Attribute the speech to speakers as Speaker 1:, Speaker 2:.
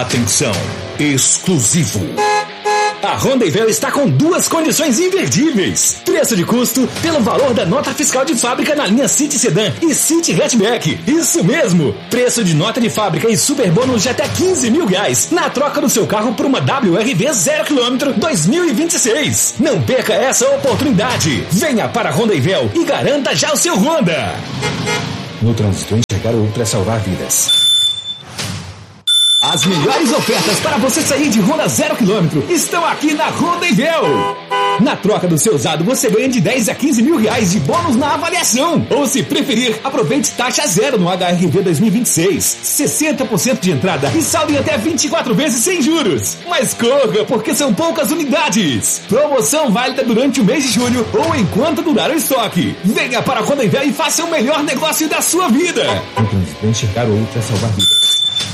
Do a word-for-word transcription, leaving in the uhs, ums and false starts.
Speaker 1: Atenção, exclusivo. A Rondaivel está com duas condições imperdíveis. Preço de custo pelo valor da nota fiscal de fábrica na linha City Sedan e City Hatchback. Isso mesmo. Preço de nota de fábrica e super bônus de até quinze mil reais na troca do seu carro por uma W R V zero quilômetro dois mil e vinte e seis. Não perca essa oportunidade. Venha para a Rondaivel e garanta já o seu Honda. No trânsito, enxergar o outro é salvar vidas. As melhores ofertas para você sair de Honda zero quilômetro estão aqui na Rondaivel. Na troca do seu usado, você ganha de dez a quinze mil reais de bônus na avaliação. Ou, se preferir, aproveite taxa zero no H R V dois mil e vinte e seis. sessenta por cento de entrada e saldo em até vinte e quatro vezes sem juros. Mas corra, porque são poucas unidades. Promoção válida durante o mês de julho ou enquanto durar o estoque. Venha para a Rondaivel e faça o melhor negócio da sua vida. No trânsito, enxergar o outro é salvar vidas.